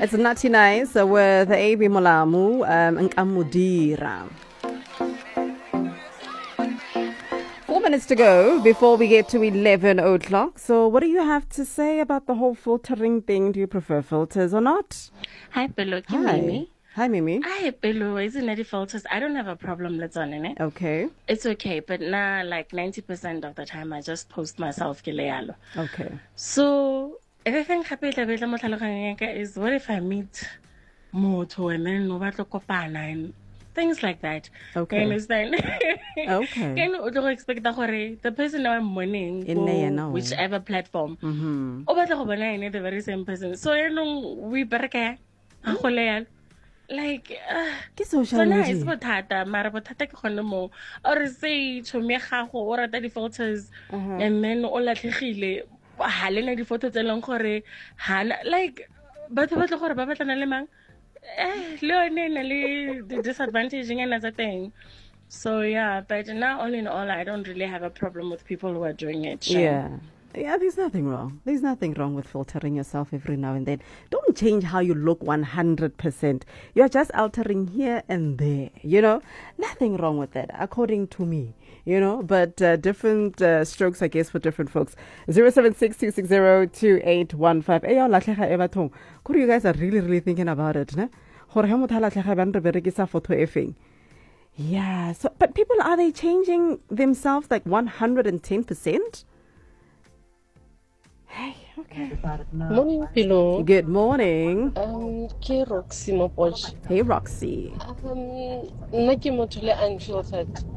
It's Naughty Nice with A.B. Molamu and Nkamudira. 4 minutes to go before we get to 11 o'clock. So what do you have to say about the whole filtering thing? Do you prefer filters or not? Hi, Pelo. Hi. Hi, Mimi. Hi, Pelo. Isn't it filters? I don't have a problem with on it. Okay. It's okay, but now like 90% of the time I just post myself. Okay. So everything is what if I meet Moto and then no and things like that. Okay. You understand? Okay. Can you expect that the person I'm mourning for whichever platform? The very same person. So we better like social media. It's botata mara botata ke gone mo or say tshome gago o rata di filters and then o latlhegile ha lena di photo tse leng gore hana like batho ba tle gore ba batlana le mang le one na le disadvantage ngena tsa teng. So yeah, but now all in all I don't really have a problem with people who are doing it. Yeah, there's nothing wrong. There's nothing wrong with filtering yourself every now and then. Don't change how you look 100%. You're just altering here and there, Nothing wrong with that, according to me, But different strokes, I guess, for different folks. 07626028115. Hey, you guys are really, really thinking about it, ne? Yeah, so, but people, are they changing themselves like 110%? Hey, okay. Morning, Pilo. Good morning. Ke Roxy Mopoch. Hey, Roxy. Nna ke motho le unfiltered.